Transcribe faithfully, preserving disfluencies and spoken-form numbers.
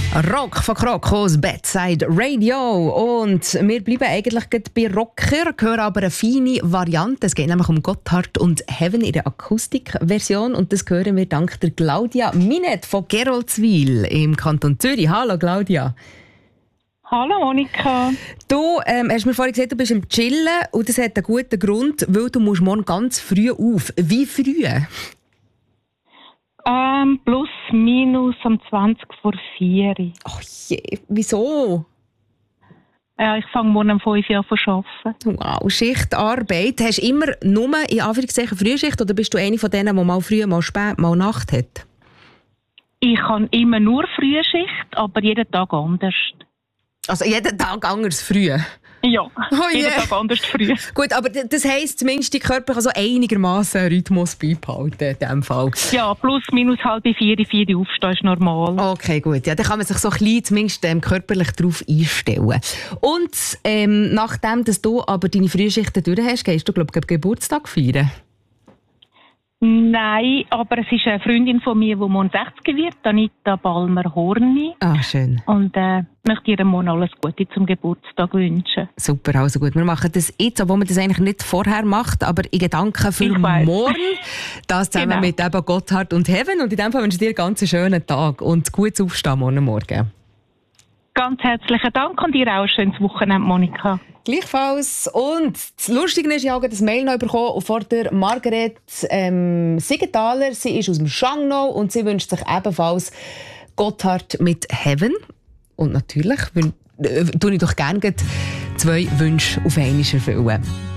Rock von Krokos Bedside Radio. Und wir bleiben eigentlich bei Rocker, hören aber eine feine Variante. Es geht nämlich um Gotthard und Heaven in der Akustikversion. Und das hören wir dank der Claudia Minet von Geroldswil im Kanton Zürich. Hallo Claudia. Hallo Monika. Du ähm, hast mir vorhin gesagt, du bist im Chillen und das hat einen guten Grund, weil du musst morgen ganz früh auf. Wie früh? Ähm, plus, minus um zwanzig vor vier. Ach je, wieso? Ja, ich fange morgen um fünf Uhr an zu arbeiten. Wow, Schichtarbeit. Hast du immer nur in Anführungszeichen Frühschicht oder bist du eine von denen, die mal früh, mal spät, mal Nacht hat? Ich habe immer nur Frühschicht, aber jeden Tag anders. Also jeden Tag anders früh? Ja, oh jeden yeah. Tag anders früh. Gut, aber das heisst zumindest, dein Körper kann so einigermaßen Rhythmus beibehalten in diesem Fall. Ja, plus, minus halb vier, vier aufstehen ist normal. Okay, gut. Ja, dann kann man sich so ein bisschen zumindest ähm, körperlich darauf einstellen. Und ähm, nachdem dass du aber deine Frühschichten durch hast, gehst du, glaube ich, Geburtstag feiern? Nein, aber es ist eine Freundin von mir, die morgen sechzig wird, Anita Balmer-Horni. Ah, schön. Und äh, möchte ihr morgen alles Gute zum Geburtstag wünschen. Super, also gut. Wir machen das jetzt, obwohl man das eigentlich nicht vorher macht, aber in Gedanken für morgen. Das zusammen genau. Mit eben Gotthard und Heaven. Und in dem Fall wünsche ich dir einen ganz schönen Tag und gutes Aufstehen morgen Morgen. Ganz herzlichen Dank und dir auch ein schönes Wochenende, Monika. Gleichfalls. Und das Lustige ist, ich habe das Mail noch bekommen von der Margaret ähm, Siegenthaler. Sie ist aus dem Schangnau und sie wünscht sich ebenfalls Gotthard mit Heaven. Und natürlich äh, tue ich doch gerne zwei Wünsche auf einmal erfüllen.